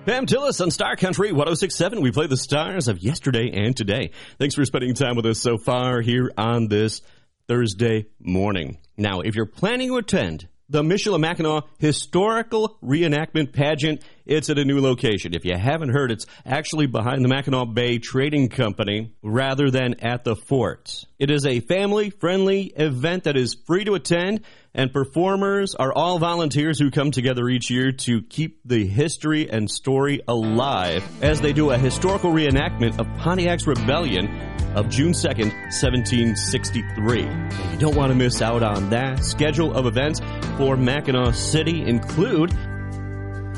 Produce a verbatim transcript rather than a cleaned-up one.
Pam Tillis on Star Country one oh six point seven. We play the stars of yesterday and today. Thanks for spending time with us so far here on this Thursday morning. Now, if you're planning to attend the Michilimackinac Historical Reenactment Pageant, it's at a new location. If you haven't heard, it's actually behind the Mackinac Bay Trading Company rather than at the fort. It is a family-friendly event that is free to attend, and performers are all volunteers who come together each year to keep the history and story alive as they do a historical reenactment of Pontiac's Rebellion of June second, seventeen sixty-three. You don't want to miss out on that. Schedule of events for Mackinac City include